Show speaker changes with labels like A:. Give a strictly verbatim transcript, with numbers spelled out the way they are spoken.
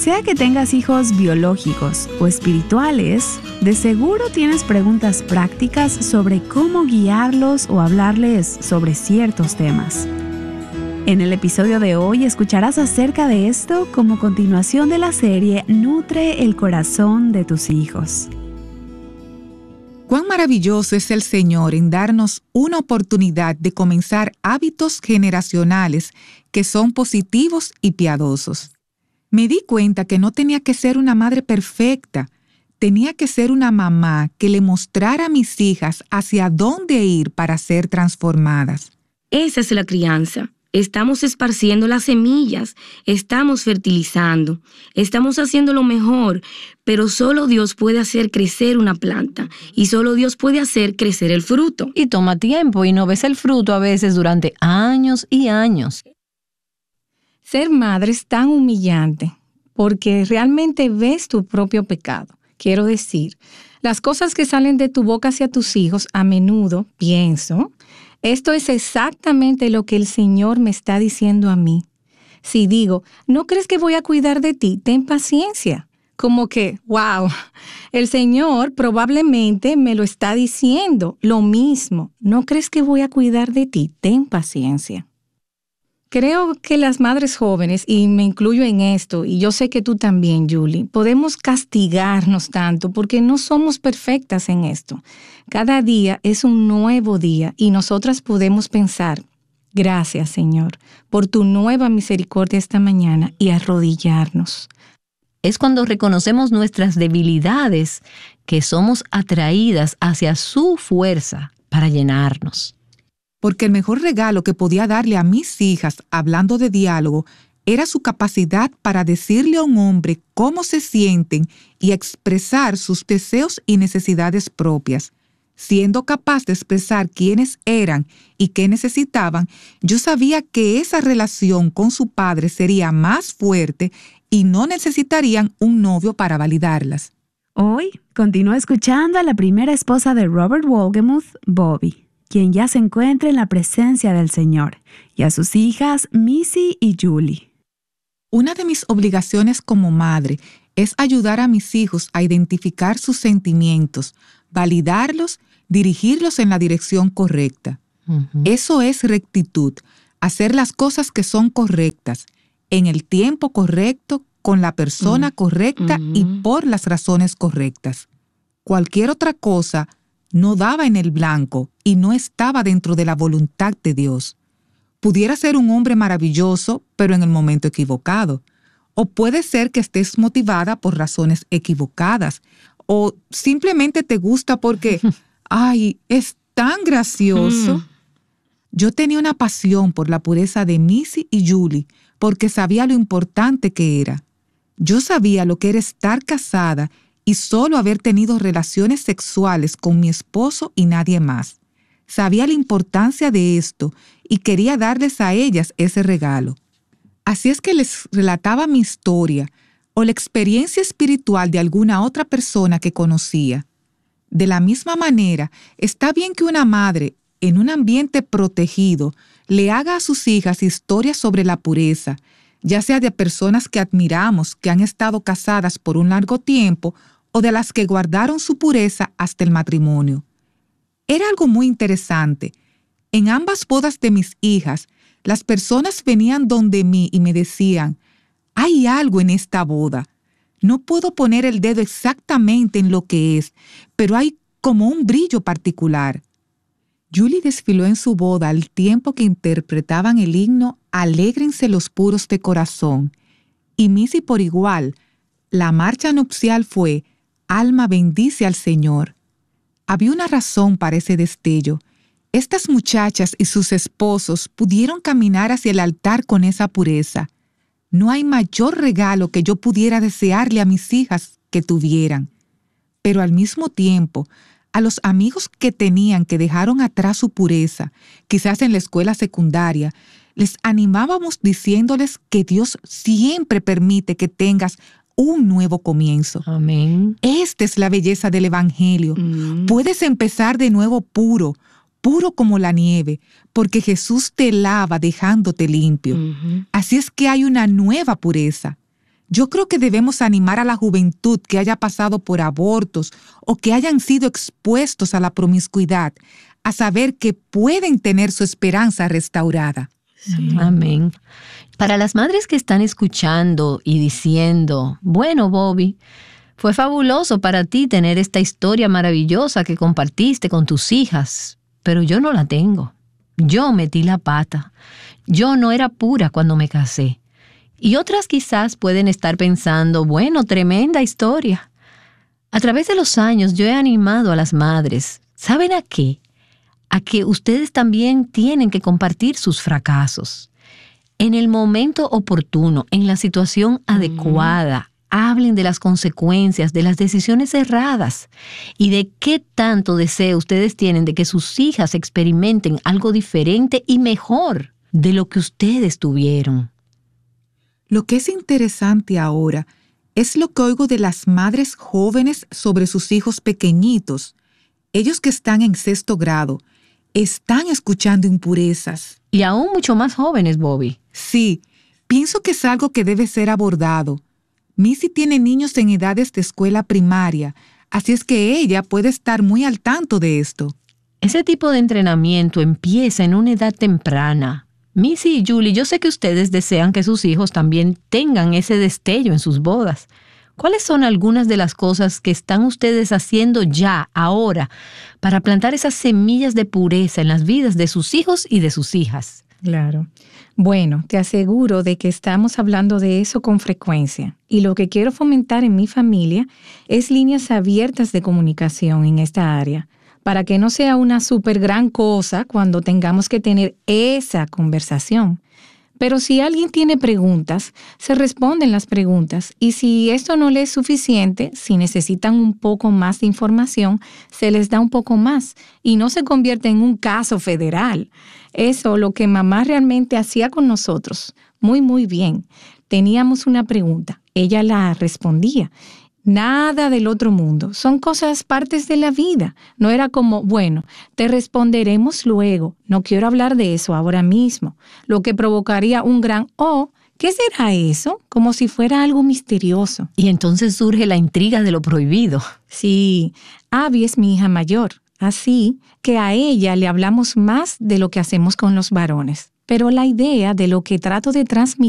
A: Sea que tengas hijos biológicos o espirituales, de seguro tienes preguntas prácticas sobre cómo guiarlos o hablarles sobre ciertos temas. En el episodio de hoy escucharás acerca de esto como continuación de la serie Nutre el corazón de tus hijos.
B: Cuán maravilloso es el Señor en darnos una oportunidad de comenzar hábitos generacionales que son positivos y piadosos. Me di cuenta que no tenía que ser una madre perfecta, tenía que ser una mamá que le mostrara a mis hijas hacia dónde ir para ser transformadas.
C: Esa es la crianza. Estamos esparciendo las semillas, estamos fertilizando, estamos haciendo lo mejor, pero solo Dios puede hacer crecer una planta y solo Dios puede hacer crecer el fruto.
D: Y toma tiempo y no ves el fruto a veces durante años y años.
E: Ser madre es tan humillante porque realmente ves tu propio pecado. Quiero decir, las cosas que salen de tu boca hacia tus hijos, a menudo pienso, esto es exactamente lo que el Señor me está diciendo a mí. Si digo, ¿no crees que voy a cuidar de ti? Ten paciencia. Como que, wow, el Señor probablemente me lo está diciendo lo mismo. ¿No crees que voy a cuidar de ti? Ten paciencia. Creo que las madres jóvenes, y me incluyo en esto, y yo sé que tú también, Julie, podemos castigarnos tanto porque no somos perfectas en esto. Cada día es un nuevo día y nosotras podemos pensar, gracias, Señor, por tu nueva misericordia esta mañana y arrodillarnos.
D: Es cuando reconocemos nuestras debilidades que somos atraídas hacia su fuerza para llenarnos.
B: Porque el mejor regalo que podía darle a mis hijas, hablando de diálogo, era su capacidad para decirle a un hombre cómo se sienten y expresar sus deseos y necesidades propias. Siendo capaz de expresar quiénes eran y qué necesitaban, yo sabía que esa relación con su padre sería más fuerte y no necesitarían un novio para validarlas.
A: Hoy continúa escuchando a la primera esposa de Robert Wolgemuth, Bobby, quien ya se encuentra en la presencia del Señor, y a sus hijas Missy y Julie.
B: Una de mis obligaciones como madre es ayudar a mis hijos a identificar sus sentimientos, validarlos, dirigirlos en la dirección correcta. Uh-huh. Eso es rectitud, hacer las cosas que son correctas, en el tiempo correcto, con la persona uh-huh. correcta uh-huh. y por las razones correctas. Cualquier otra cosa no daba en el blanco y no estaba dentro de la voluntad de Dios. Pudiera ser un hombre maravilloso, pero en el momento equivocado. O puede ser que estés motivada por razones equivocadas. O simplemente te gusta porque, ay, es tan gracioso. Mm. Yo tenía una pasión por la pureza de Missy y Julie porque sabía lo importante que era. Yo sabía lo que era estar casada y solo haber tenido relaciones sexuales con mi esposo y nadie más. Sabía la importancia de esto y quería darles a ellas ese regalo. Así es que les relataba mi historia o la experiencia espiritual de alguna otra persona que conocía. De la misma manera, está bien que una madre, en un ambiente protegido, le haga a sus hijas historias sobre la pureza, ya sea de personas que admiramos, que han estado casadas por un largo tiempo, o de las que guardaron su pureza hasta el matrimonio. Era algo muy interesante. En ambas bodas de mis hijas, las personas venían donde mí y me decían, hay algo en esta boda. No puedo poner el dedo exactamente en lo que es, pero hay como un brillo particular. Julie desfiló en su boda al tiempo que interpretaban el himno Alégrense los puros de corazón, y Missy por igual. La marcha nupcial fue Alma bendice al Señor. Había una razón para ese destello. Estas muchachas y sus esposos pudieron caminar hacia el altar con esa pureza. No hay mayor regalo que yo pudiera desearle a mis hijas que tuvieran. Pero al mismo tiempo, a los amigos que tenían que dejaron atrás su pureza, quizás en la escuela secundaria, les animábamos diciéndoles que Dios siempre permite que tengas un nuevo comienzo.
D: Amén.
B: Esta es la belleza del Evangelio. Mm. Puedes empezar de nuevo puro, puro como la nieve, porque Jesús te lava dejándote limpio. Uh-huh. Así es que hay una nueva pureza. Yo creo que debemos animar a la juventud que haya pasado por abortos o que hayan sido expuestos a la promiscuidad a saber que pueden tener su esperanza restaurada.
D: Sí. Amén. Para las madres que están escuchando y diciendo, bueno, Bobby, fue fabuloso para ti tener esta historia maravillosa que compartiste con tus hijas, pero yo no la tengo. Yo metí la pata. Yo no era pura cuando me casé. Y otras quizás pueden estar pensando, bueno, tremenda historia. A través de los años yo he animado a las madres. ¿Saben a qué? A que ustedes también tienen que compartir sus fracasos. En el momento oportuno, en la situación adecuada, hablen de las consecuencias, de las decisiones erradas y de qué tanto deseo ustedes tienen de que sus hijas experimenten algo diferente y mejor de lo que ustedes tuvieron.
B: Lo que es interesante ahora es lo que oigo de las madres jóvenes sobre sus hijos pequeñitos. Ellos que están en sexto grado están escuchando impurezas.
D: Y aún mucho más jóvenes, Bobby.
B: Sí, pienso que es algo que debe ser abordado. Missy tiene niños en edades de escuela primaria, así es que ella puede estar muy al tanto de esto.
D: Ese tipo de entrenamiento empieza en una edad temprana. Missy y Julie, yo sé que ustedes desean que sus hijos también tengan ese destello en sus bodas. ¿Cuáles son algunas de las cosas que están ustedes haciendo ya, ahora, para plantar esas semillas de pureza en las vidas de sus hijos y de sus hijas?
E: Claro. Bueno, te aseguro de que estamos hablando de eso con frecuencia. Y lo que quiero fomentar en mi familia es líneas abiertas de comunicación en esta área, para que no sea una súper gran cosa cuando tengamos que tener esa conversación. Pero si alguien tiene preguntas, se responden las preguntas. Y si esto no les es suficiente, si necesitan un poco más de información, se les da un poco más. Y no se convierte en un caso federal. Eso, lo que mamá realmente hacía con nosotros. Muy, muy bien. Teníamos una pregunta. Ella la respondía. Nada del otro mundo. Son cosas partes de la vida. No era como, bueno, te responderemos luego. No quiero hablar de eso ahora mismo. Lo que provocaría un gran oh, ¿qué será eso? Como si fuera algo misterioso.
D: Y entonces surge la intriga de lo prohibido.
E: Sí, Abby es mi hija mayor. Así que a ella le hablamos más de lo que hacemos con los varones. Pero la idea de lo que trato de transmitir